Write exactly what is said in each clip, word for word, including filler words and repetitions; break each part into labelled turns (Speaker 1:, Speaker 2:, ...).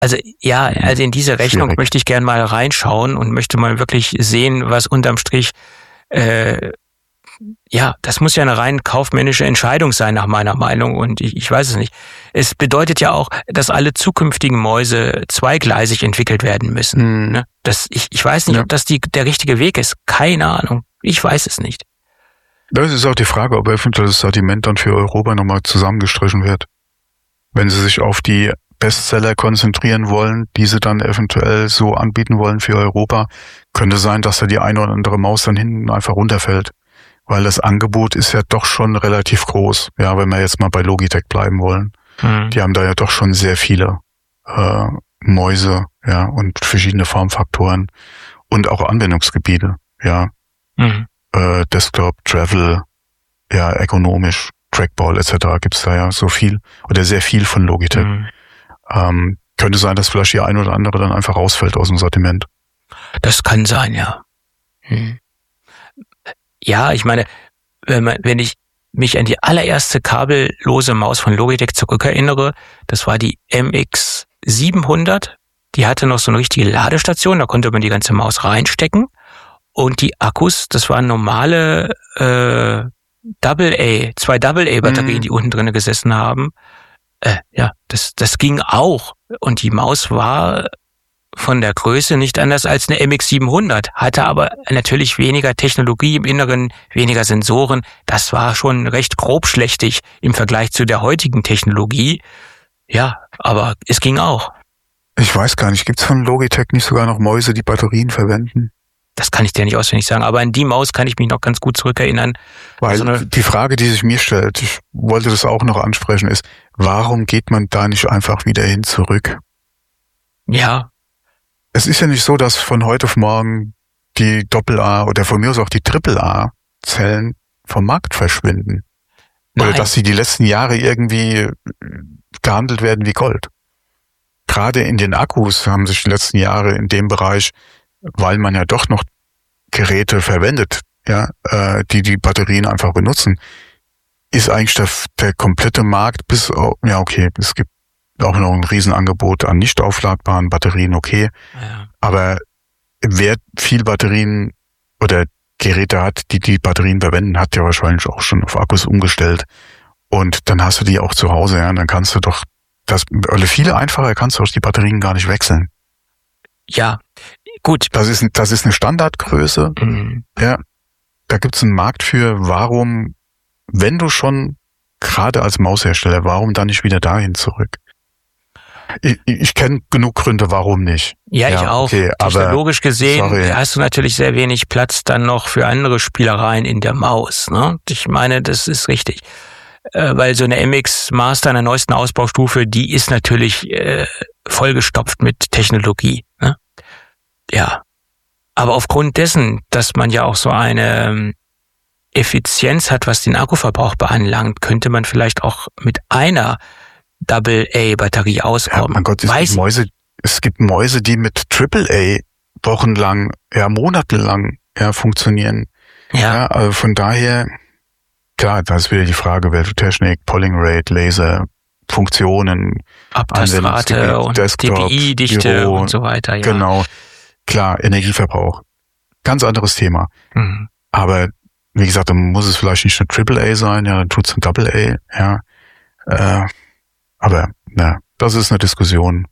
Speaker 1: Also ja, also in diese Rechnung
Speaker 2: Schwierig.
Speaker 1: möchte ich gern mal reinschauen und möchte mal wirklich sehen, was unterm Strich, äh, ja, das muss ja eine rein kaufmännische Entscheidung sein, nach meiner Meinung, und ich, ich weiß es nicht. Es bedeutet ja auch, dass alle zukünftigen Mäuse zweigleisig entwickelt werden müssen.
Speaker 2: Hm.
Speaker 1: Ne? Das, ich, ich weiß nicht,
Speaker 2: Ja.
Speaker 1: ob das die, der richtige Weg ist. Keine Ahnung. Ich weiß es nicht.
Speaker 2: Das ist auch die Frage, ob eventuell das Sortiment dann für Europa nochmal zusammengestrichen wird. Wenn sie sich auf die Bestseller konzentrieren wollen, die sie dann eventuell so anbieten wollen für Europa, könnte sein, dass da die eine oder andere Maus dann hinten einfach runterfällt. Weil das Angebot ist ja doch schon relativ groß. Ja, wenn wir jetzt mal bei Logitech bleiben wollen.
Speaker 1: Hm.
Speaker 2: Die haben da ja doch schon sehr viele äh, Mäuse, ja, und verschiedene Formfaktoren und auch Anwendungsgebiete, ja.
Speaker 1: Hm.
Speaker 2: Äh, Desktop, Travel, ja, ergonomisch, Trackball et cetera gibt's da ja so viel oder sehr viel von Logitech.
Speaker 1: Hm.
Speaker 2: Ähm, könnte sein, dass vielleicht die ein oder andere dann einfach rausfällt aus dem Sortiment.
Speaker 1: Das kann sein, ja. Hm. Ja, ich meine, wenn, man, wenn ich mich an die allererste kabellose Maus von Logitech zurückerinnere, das war die M X siebenhundert. Die hatte noch so eine richtige Ladestation, da konnte man die ganze Maus reinstecken. Und die Akkus, das waren normale äh, Double A, zwei Double A Batterien,
Speaker 2: Mhm.
Speaker 1: die unten drin gesessen haben. Äh, ja, das, das ging auch. Und die Maus war von der Größe nicht anders als eine M X siebenhundert, hatte aber natürlich weniger Technologie im Inneren, weniger Sensoren. Das war schon recht grobschlächtig im Vergleich zu der heutigen Technologie. Ja, aber es ging auch.
Speaker 2: Ich weiß gar nicht, gibt's von Logitech nicht sogar noch Mäuse, die Batterien verwenden?
Speaker 1: Das kann ich dir nicht auswendig sagen, aber an die Maus kann ich mich noch ganz gut zurückerinnern.
Speaker 2: Weil
Speaker 1: So eine-
Speaker 2: die Frage, die sich mir stellt, ich wollte das auch noch ansprechen, ist, warum geht man da nicht einfach wieder hin zurück?
Speaker 1: Ja,
Speaker 2: Es ist ja nicht so, dass von heute auf morgen die Doppel-A oder von mir aus auch die Triple-A-Zellen vom Markt verschwinden. Oder
Speaker 1: nein.
Speaker 2: dass sie die letzten Jahre irgendwie gehandelt werden wie Gold. Gerade in den Akkus haben sich die letzten Jahre in dem Bereich, weil man ja doch noch Geräte verwendet, ja, äh, die die Batterien einfach benutzen, ist eigentlich der, der komplette Markt bis, auf, ja okay, es gibt auch noch ein Riesenangebot an nicht aufladbaren Batterien, okay,
Speaker 1: Ja.
Speaker 2: aber wer viel Batterien oder Geräte hat, die die Batterien verwenden, hat ja wahrscheinlich auch schon auf Akkus umgestellt. Und dann hast du die auch zu Hause, ja, dann kannst du doch das, oder viele einfacher kannst du auch die Batterien gar nicht wechseln.
Speaker 1: Ja, gut.
Speaker 2: Das ist, das ist eine Standardgröße,
Speaker 1: Mhm.
Speaker 2: ja. Da gibt's einen Markt für, warum, wenn du schon gerade als Maushersteller, warum dann nicht wieder dahin zurück? Ich, ich kenne genug Gründe, warum nicht.
Speaker 1: Ja, ich
Speaker 2: Ja,
Speaker 1: auch.
Speaker 2: okay, aber-
Speaker 1: Technologisch gesehen
Speaker 2: sorry.
Speaker 1: hast du natürlich sehr wenig Platz dann noch für andere Spielereien in der Maus. Ne? Ich meine, das ist richtig. Äh, weil so eine M X Master in der neuesten Ausbaustufe, die ist natürlich äh, vollgestopft mit Technologie. Ne? Ja. Aber aufgrund dessen, dass man ja auch so eine ähm, Effizienz hat, was den Akkuverbrauch beanlangt, könnte man vielleicht auch mit einer Double-A-Batterie
Speaker 2: Ja,
Speaker 1: auskommen.
Speaker 2: mein Gott, es
Speaker 1: Weiß
Speaker 2: gibt Mäuse, es gibt Mäuse, die mit Triple A wochenlang, ja, monatelang, ja, funktionieren.
Speaker 1: ja.
Speaker 2: Ja, also von daher, klar, da ist wieder die Frage, welche Technik, Polling Rate, Laser, Funktionen,
Speaker 1: Abtastrate
Speaker 2: Anwendungsgebiet,
Speaker 1: und
Speaker 2: Desktop,
Speaker 1: D P I-Dichte
Speaker 2: Büro,
Speaker 1: und so weiter. Ja.
Speaker 2: genau, klar, Energieverbrauch. Ganz anderes Thema.
Speaker 1: Mhm.
Speaker 2: Aber, wie gesagt, dann muss es vielleicht nicht eine Triple A sein, ja, dann tut's eine Double A, ja. Äh, aber, na, das ist eine Diskussion.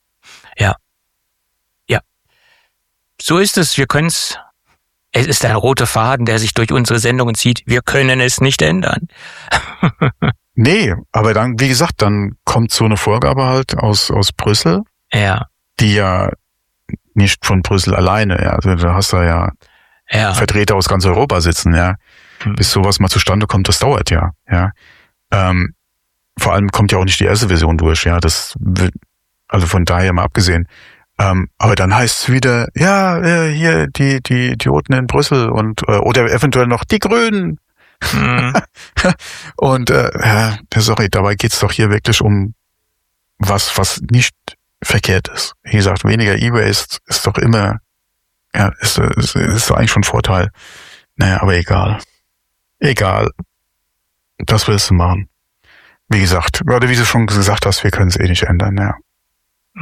Speaker 1: So ist es. Wir können es. Es ist ein roter Faden, der sich durch unsere Sendungen zieht. Wir können es nicht ändern.
Speaker 2: Nee, aber dann, wie gesagt, dann kommt so eine Vorgabe halt aus, aus Brüssel,
Speaker 1: Ja,
Speaker 2: die ja nicht von Brüssel alleine, ja, also da hast du ja
Speaker 1: ja.
Speaker 2: Vertreter aus ganz Europa sitzen, ja.
Speaker 1: Hm.
Speaker 2: Bis sowas mal zustande kommt, das dauert ja, ja. Ähm, vor allem kommt ja auch nicht die erste Version durch, ja, das wird, also von daher mal abgesehen. Ähm, aber dann heißt es wieder, ja, äh, hier die die Idioten in Brüssel und äh, oder eventuell noch die Grünen.
Speaker 1: Mhm.
Speaker 2: Und äh, ja, sorry, dabei geht's doch hier wirklich um was, was nicht verkehrt ist. Wie gesagt, weniger E-Waste ist doch immer, ja, ist, ist, ist doch eigentlich schon ein Vorteil. Naja, aber egal. Egal. Das willst du machen. Wie gesagt, oder wie du schon gesagt hast, wir können es eh nicht ändern, ja.